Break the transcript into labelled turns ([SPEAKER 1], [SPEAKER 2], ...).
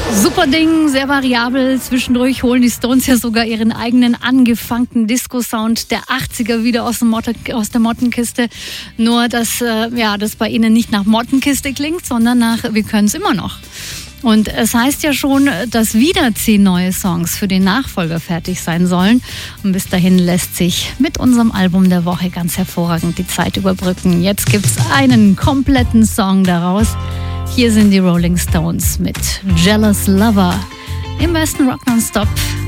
[SPEAKER 1] Super Ding, sehr variabel. Zwischendurch holen die Stones ja sogar ihren eigenen angefangten Disco-Sound der 80er wieder aus der Mottenkiste. Nur, dass das bei ihnen nicht nach Mottenkiste klingt, sondern nach wir können es immer noch. Und es heißt ja schon, dass wieder 10 neue Songs für den Nachfolger fertig sein sollen. Und bis dahin lässt sich mit unserem Album der Woche ganz hervorragend die Zeit überbrücken. Jetzt gibt's einen kompletten Song daraus. Hier sind die Rolling Stones mit Jealous Lover im besten Rock Nonstop.